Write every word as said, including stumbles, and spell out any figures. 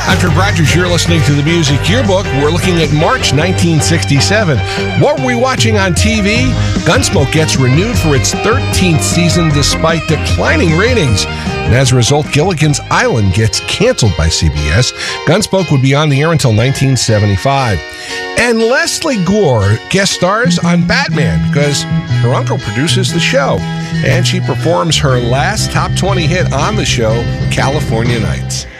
I'm Trip Rogers. You're listening to the Music Yearbook. We're looking at March nineteen sixty-seven. What were we watching on T V? Gunsmoke gets renewed for its thirteenth season despite declining ratings. And as a result, Gilligan's Island gets canceled by C B S. Gunsmoke would be on the air until nineteen seventy-five. And Leslie Gore guest stars on Batman because her uncle produces the show. And she performs her last top twenty hit on the show, California Nights.